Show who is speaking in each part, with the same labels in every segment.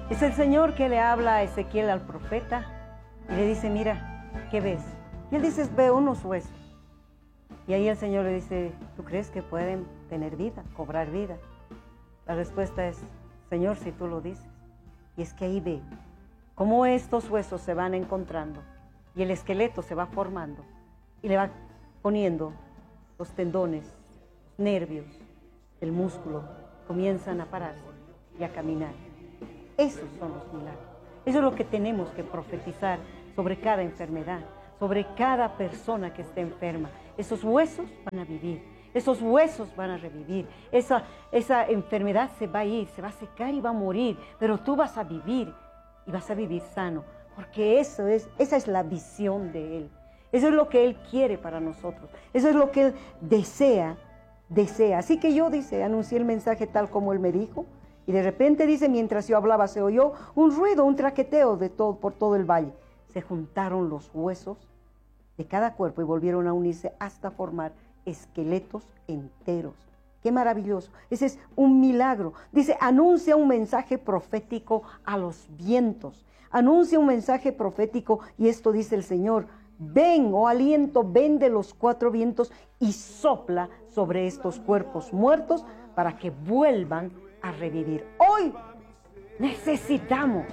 Speaker 1: Es el Señor que le habla a Ezequiel, al profeta, y le dice, mira, ¿qué ves? Y él dice, veo unos huesos. Y ahí el Señor le dice, ¿tú crees que pueden tener vida, cobrar vida? La respuesta es, Señor, si tú lo dices. Y es que ahí ve cómo estos huesos se van encontrando y el esqueleto se va formando y le va poniendo los tendones, los nervios, el músculo, comienzan a pararse y a caminar. Esos son los milagros. Eso es lo que tenemos que profetizar sobre cada enfermedad, sobre cada persona que esté enferma. Esos huesos van a vivir, esos huesos van a revivir, esa enfermedad se va a ir, se va a secar y va a morir, pero tú vas a vivir y vas a vivir sano, porque esa es la visión de Él. Eso es lo que Él quiere para nosotros, eso es lo que Él desea. Así que yo, anuncié el mensaje tal como Él me dijo, y de repente, mientras yo hablaba se oyó un ruido, un traqueteo por todo el valle. Se juntaron los huesos de cada cuerpo y volvieron a unirse hasta formar esqueletos enteros. ¡Qué maravilloso! Ese es un milagro. Anuncia un mensaje profético a los vientos. Anuncia un mensaje profético y esto dice el Señor. Ven, oh aliento, ven de los cuatro vientos y sopla sobre estos cuerpos muertos para que vuelvan a revivir. Hoy necesitamos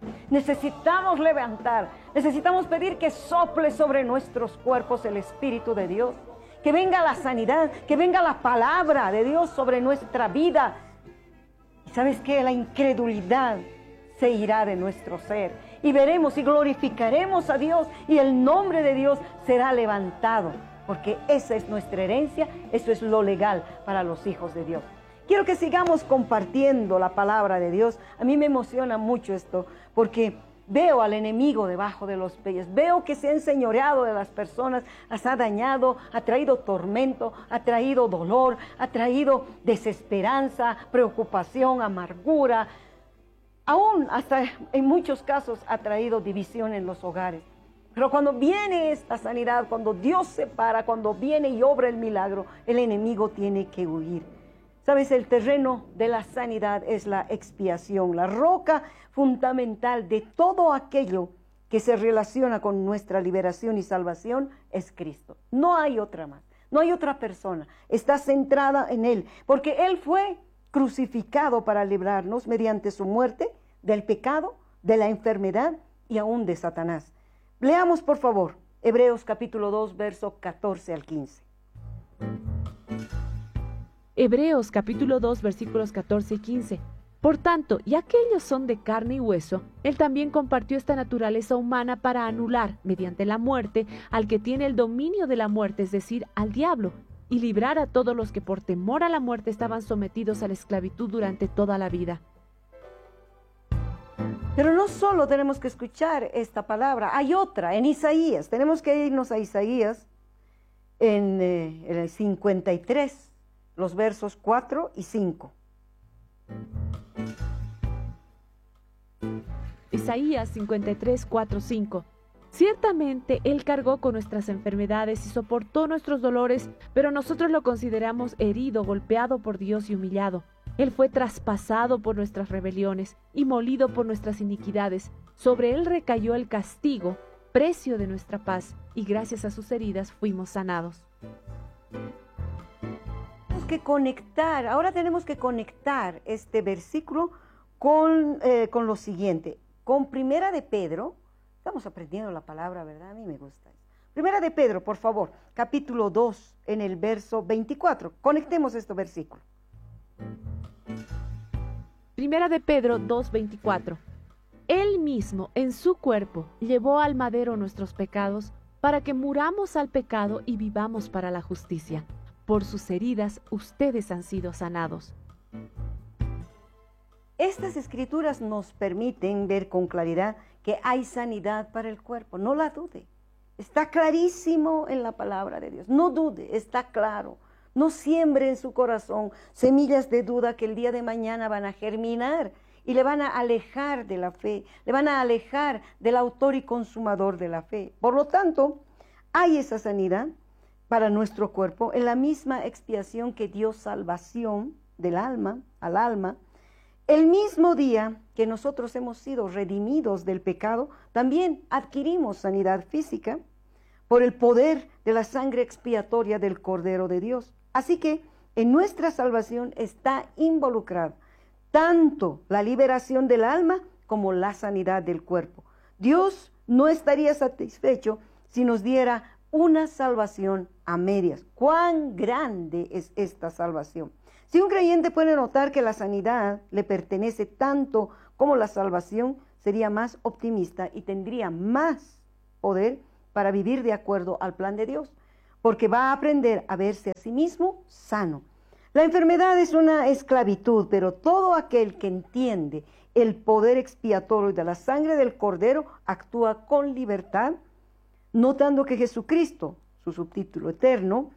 Speaker 1: levantar, necesitamos pedir que sople sobre nuestros cuerpos el Espíritu de Dios, que venga la sanidad, que venga la palabra de Dios sobre nuestra vida. Y ¿sabes qué? La incredulidad se irá de nuestro ser y veremos y glorificaremos a Dios y el nombre de Dios será levantado, porque esa es nuestra herencia, eso es lo legal para los hijos de Dios. Quiero que sigamos compartiendo la palabra de Dios. A mí me emociona mucho esto, porque veo al enemigo debajo de los pies, veo que se ha enseñoreado de las personas, las ha dañado, ha traído tormento, ha traído dolor, ha traído desesperanza, preocupación, amargura, aún hasta en muchos casos ha traído división en los hogares. Pero cuando viene esta sanidad, cuando Dios se para, cuando viene y obra el milagro, el enemigo tiene que huir. ¿Sabes? El terreno de la sanidad es la expiación, la roca fundamental de todo aquello que se relaciona con nuestra liberación y salvación es Cristo. No hay otra más, no hay otra persona. Está centrada en Él, porque Él fue crucificado para librarnos mediante su muerte del pecado, de la enfermedad y aún de Satanás. Leamos por favor Hebreos capítulo 2, verso 14 al 15.
Speaker 2: Hebreos capítulo 2 versículos 14 y 15. Por tanto, ya que ellos son de carne y hueso, Él también compartió esta naturaleza humana para anular, mediante la muerte, al que tiene el dominio de la muerte, es decir, al diablo, y librar a todos los que por temor a la muerte estaban sometidos a la esclavitud durante toda la vida.
Speaker 1: Pero no solo tenemos que escuchar esta palabra, hay otra en Isaías. Tenemos que irnos a Isaías en el 53. Los versos 4 y 5.
Speaker 2: Isaías 53, 4, 5. Ciertamente Él cargó con nuestras enfermedades y soportó nuestros dolores, pero nosotros lo consideramos herido, golpeado por Dios y humillado. Él fue traspasado por nuestras rebeliones y molido por nuestras iniquidades. Sobre Él recayó el castigo, precio de nuestra paz, y gracias a sus heridas fuimos sanados.
Speaker 1: Ahora tenemos que conectar este versículo con lo siguiente, con Primera de Pedro. Estamos aprendiendo la palabra, ¿verdad? A mí me gusta eso. Primera de Pedro, por favor, capítulo 2, en el verso 24. Conectemos este versículo.
Speaker 2: Primera de Pedro 2, 24. Él mismo, en su cuerpo, llevó al madero nuestros pecados, para que muramos al pecado y vivamos para la justicia. Por sus heridas ustedes han sido sanados.
Speaker 1: Estas escrituras nos permiten ver con claridad que hay sanidad para el cuerpo. No la dude. Está clarísimo en la palabra de Dios. No dude, está claro. No siembre en su corazón semillas de duda que el día de mañana van a germinar y le van a alejar de la fe, le van a alejar del autor y consumador de la fe. Por lo tanto, hay esa sanidad para nuestro cuerpo en la misma expiación que dio salvación del alma al alma El mismo día que nosotros hemos sido redimidos del pecado, también adquirimos sanidad física por el poder de la sangre expiatoria del Cordero de Dios. Así que en nuestra salvación está involucrada tanto la liberación del alma como la sanidad del cuerpo. Dios no estaría satisfecho si nos diera una salvación a medias. ¿Cuán grande es esta salvación? Si un creyente puede notar que la sanidad le pertenece tanto como la salvación, sería más optimista y tendría más poder para vivir de acuerdo al plan de Dios, porque va a aprender a verse a sí mismo sano. La enfermedad es una esclavitud, pero todo aquel que entiende el poder expiatorio de la sangre del Cordero actúa con libertad, notando que Jesucristo, su sustituto eterno,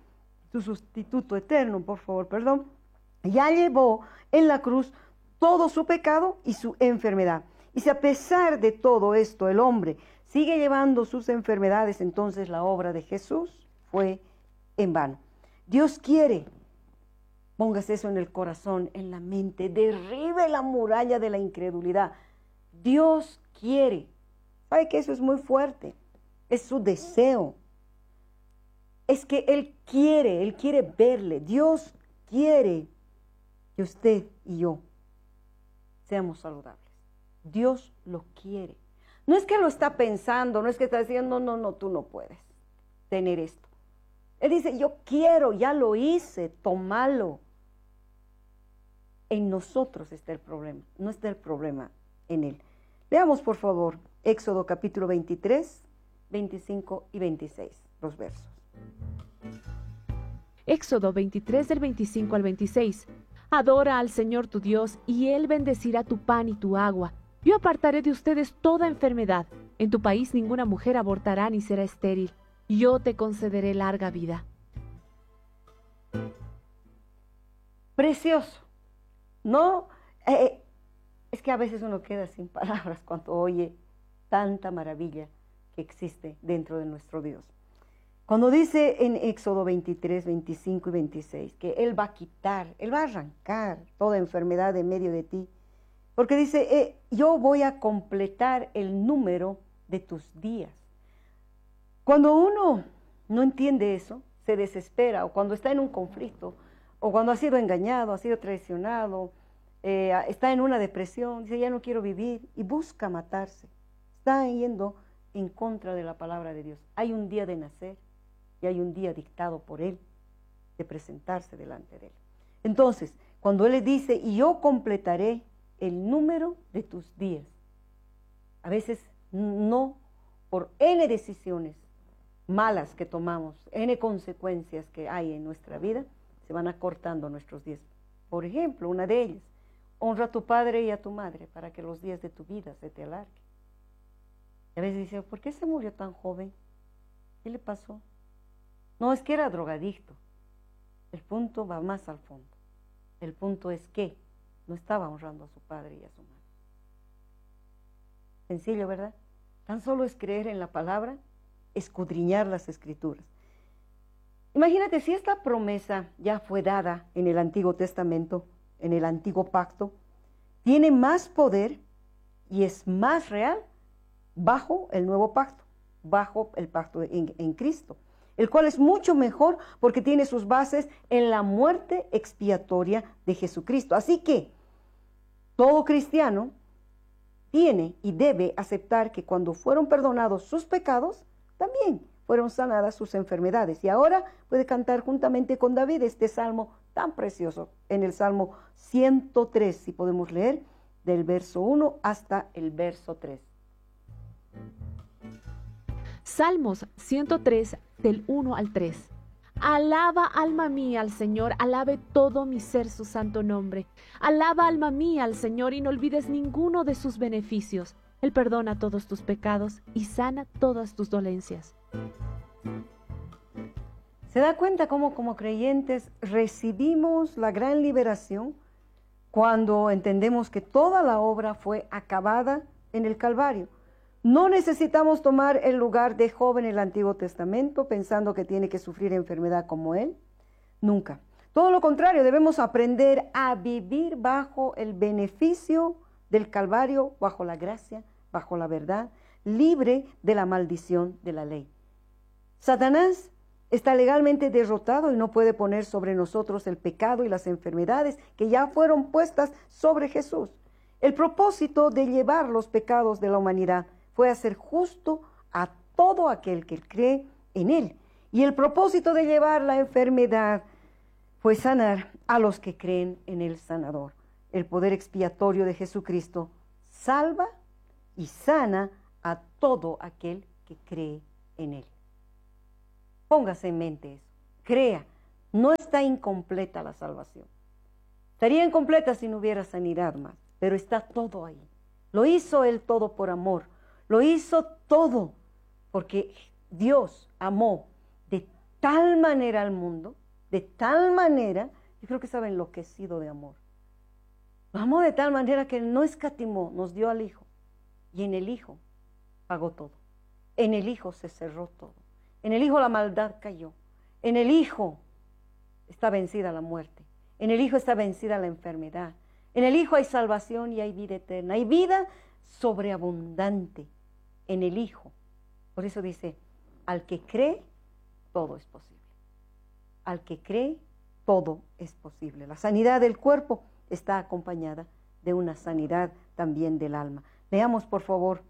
Speaker 1: ya llevó en la cruz todo su pecado y su enfermedad. Y si a pesar de todo esto el hombre sigue llevando sus enfermedades, entonces la obra de Jesús fue en vano. Dios quiere, póngase eso en el corazón, en la mente, derribe la muralla de la incredulidad. Dios quiere. ¿Sabe que eso es muy fuerte? Es su deseo. Es que Él quiere verle. Dios quiere que usted y yo seamos saludables. Dios lo quiere. No es que lo está pensando, no es que está diciendo, no, tú no puedes tener esto. Él dice, yo quiero, ya lo hice, tómalo. En nosotros está el problema, no está el problema en Él. Veamos, por favor, Éxodo capítulo 23, 25 y 26, los versos.
Speaker 2: Éxodo 23 del 25 al 26. Adora al Señor tu Dios, y Él bendecirá tu pan y tu agua. Yo apartaré de ustedes toda enfermedad. En tu país ninguna mujer abortará ni será estéril. Yo te concederé larga vida.
Speaker 1: Precioso. No, es que a veces uno queda sin palabras cuando oye tanta maravilla que existe dentro de nuestro Dios. Cuando dice en Éxodo 23, 25 y 26 que Él va a quitar, Él va a arrancar toda enfermedad de medio de ti, porque dice, yo voy a completar el número de tus días. Cuando uno no entiende eso, se desespera, o cuando está en un conflicto, o cuando ha sido engañado, ha sido traicionado, está en una depresión, dice, ya no quiero vivir, y busca matarse. Está yendo en contra de la palabra de Dios. Hay un día de nacer y hay un día dictado por Él de presentarse delante de Él. Entonces, cuando Él le dice, y yo completaré el número de tus días, a veces no, por N decisiones malas que tomamos, N consecuencias que hay en nuestra vida, se van acortando nuestros días. Por ejemplo, una de ellas, honra a tu padre y a tu madre para que los días de tu vida se te alarguen. Y a veces dice, ¿por qué se murió tan joven? ¿Qué le pasó? No, es que era drogadicto. El punto va más al fondo. El punto es que no estaba honrando a su padre y a su madre. Sencillo, ¿verdad? Tan solo es creer en la palabra, escudriñar las escrituras. Imagínate, si esta promesa ya fue dada en el Antiguo Testamento, en el Antiguo Pacto, tiene más poder y es más real bajo el Nuevo Pacto, bajo el pacto en Cristo, el cual es mucho mejor porque tiene sus bases en la muerte expiatoria de Jesucristo. Así que todo cristiano tiene y debe aceptar que cuando fueron perdonados sus pecados, también fueron sanadas sus enfermedades. Y ahora puede cantar juntamente con David este salmo tan precioso, en el Salmo 103, si podemos leer, del verso 1 hasta el verso 3.
Speaker 2: Salmos 103, del 1 al 3. Alaba, alma mía, al Señor, alabe todo mi ser su santo nombre. Alaba, alma mía, al Señor, y no olvides ninguno de sus beneficios. Él perdona todos tus pecados y sana todas tus dolencias.
Speaker 1: ¿Se da cuenta cómo como creyentes recibimos la gran liberación cuando entendemos que toda la obra fue acabada en el Calvario? No necesitamos tomar el lugar de Job en el Antiguo Testamento pensando que tiene que sufrir enfermedad como él. Nunca. Todo lo contrario, debemos aprender a vivir bajo el beneficio del Calvario, bajo la gracia, bajo la verdad, libre de la maldición de la ley. Satanás está legalmente derrotado y no puede poner sobre nosotros el pecado y las enfermedades que ya fueron puestas sobre Jesús. El propósito de llevar los pecados de la humanidad fue hacer justo a todo aquel que cree en Él. Y el propósito de llevar la enfermedad fue sanar a los que creen en el sanador. El poder expiatorio de Jesucristo salva y sana a todo aquel que cree en Él. Póngase en mente eso. Crea, no está incompleta la salvación. Estaría incompleta si no hubiera sanidad más, pero está todo ahí. Lo hizo Él todo por amor. Lo hizo todo porque Dios amó de tal manera al mundo, de tal manera, yo creo que estaba enloquecido de amor. Lo amó de tal manera que no escatimó, nos dio al Hijo. Y en el Hijo pagó todo. En el Hijo se cerró todo. En el Hijo la maldad cayó. En el Hijo está vencida la muerte. En el Hijo está vencida la enfermedad. En el Hijo hay salvación y hay vida eterna. Hay vida sobreabundante en el Hijo. Por eso dice, al que cree, todo es posible. Al que cree, todo es posible. La sanidad del cuerpo está acompañada de una sanidad también del alma. Leamos, por favor,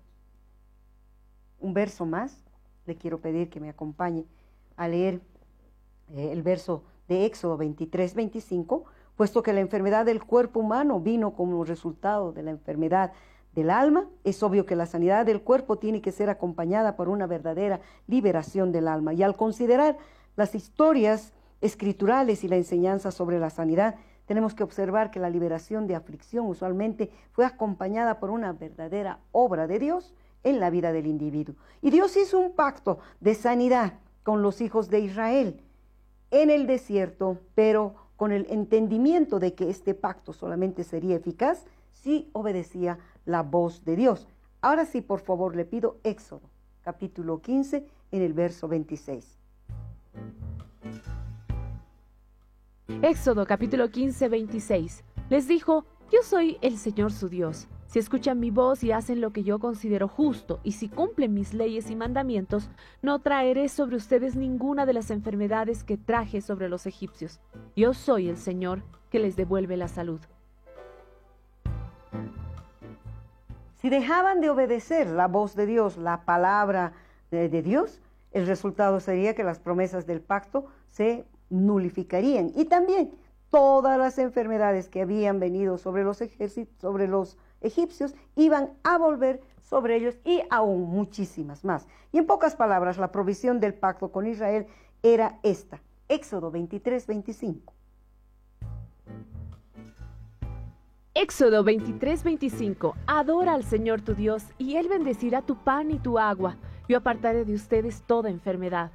Speaker 1: un verso más. Le quiero pedir que me acompañe a leer el verso de Éxodo 23, 25, puesto que la enfermedad del cuerpo humano vino como resultado de la enfermedad del alma, es obvio que la sanidad del cuerpo tiene que ser acompañada por una verdadera liberación del alma. Y al considerar las historias escriturales y la enseñanza sobre la sanidad, tenemos que observar que la liberación de aflicción usualmente fue acompañada por una verdadera obra de Dios en la vida del individuo. Y Dios hizo un pacto de sanidad con los hijos de Israel en el desierto, pero con el entendimiento de que este pacto solamente sería eficaz si obedecía la voz de Dios. Ahora sí, por favor, le pido Éxodo, capítulo 15, en el verso 26.
Speaker 2: Éxodo capítulo 15, 26. Les dijo, yo soy el Señor su Dios. Si escuchan mi voz y hacen lo que yo considero justo, y si cumplen mis leyes y mandamientos, no traeré sobre ustedes ninguna de las enfermedades que traje sobre los egipcios. Yo soy el Señor que les devuelve la salud.
Speaker 1: Si dejaban de obedecer la voz de Dios, la palabra de Dios, el resultado sería que las promesas del pacto se nulificarían. Y también todas las enfermedades que habían venido sobre los egipcios iban a volver sobre ellos y aún muchísimas más. Y en pocas palabras, la provisión del pacto con Israel era esta. Éxodo 23, 25.
Speaker 2: Éxodo 23, 25. Adora al Señor tu Dios, y Él bendecirá tu pan y tu agua. Yo apartaré de ustedes toda enfermedad.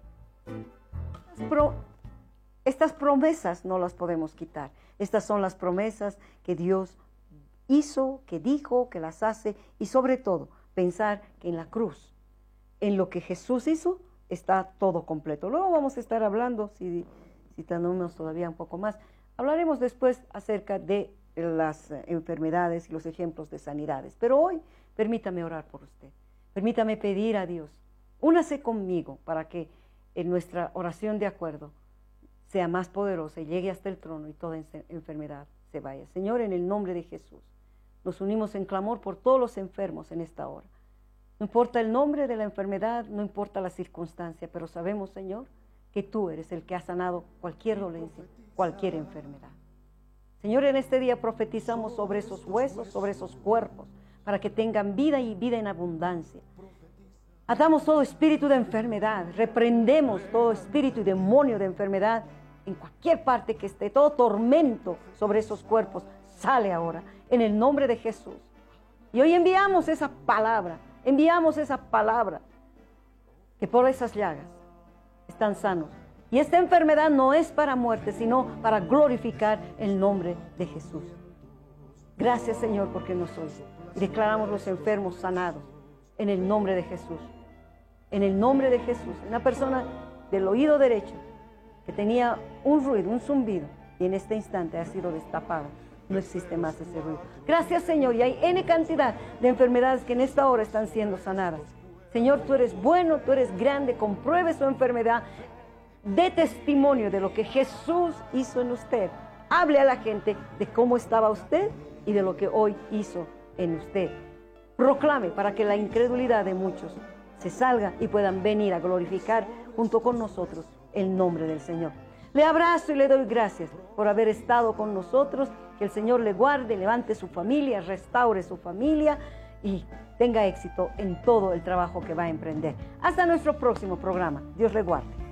Speaker 1: Estas promesas no las podemos quitar. Estas son las promesas que Dios hizo, que dijo, que las hace, y sobre todo, pensar que en la cruz, en lo que Jesús hizo, está todo completo. Luego vamos a estar hablando, si tenemos todavía un poco más, hablaremos después acerca de las enfermedades y los ejemplos de sanidades. Pero hoy, permítame orar por usted. Permítame pedir a Dios, únase conmigo para que en nuestra oración de acuerdo sea más poderosa y llegue hasta el trono y toda enfermedad se vaya. Señor, en el nombre de Jesús, nos unimos en clamor por todos los enfermos en esta hora. No importa el nombre de la enfermedad, no importa la circunstancia, pero sabemos, Señor, que tú eres el que ha sanado cualquier dolencia, cualquier enfermedad. Señor, en este día profetizamos sobre esos huesos, sobre esos cuerpos, para que tengan vida y vida en abundancia. Atamos todo espíritu de enfermedad, reprendemos todo espíritu y demonio de enfermedad en cualquier parte que esté, todo tormento sobre esos cuerpos sale ahora, en el nombre de Jesús. Y hoy enviamos esa palabra, que por esas llagas están sanos. Y esta enfermedad no es para muerte, sino para glorificar el nombre de Jesús. Gracias, Señor, porque nos oyes. Y declaramos los enfermos sanados en el nombre de Jesús. En el nombre de Jesús. Una persona del oído derecho que tenía un ruido, un zumbido, y en este instante ha sido destapado. No existe más ese ruido. Gracias, Señor, y hay N cantidad de enfermedades que en esta hora están siendo sanadas. Señor, tú eres bueno, tú eres grande, compruebe su enfermedad, dé testimonio de lo que Jesús hizo en usted. Hable a la gente de cómo estaba usted y de lo que hoy hizo en usted. Proclame para que la incredulidad de muchos se salga y puedan venir a glorificar junto con nosotros el nombre del Señor. Le abrazo y le doy gracias por haber estado con nosotros. Que el Señor le guarde, levante su familia, restaure su familia y tenga éxito en todo el trabajo que va a emprender. Hasta nuestro próximo programa. Dios le guarde.